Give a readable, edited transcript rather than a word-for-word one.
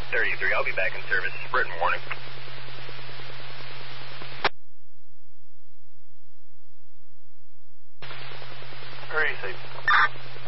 33. I'll be back in service. Britain warning. Very safe.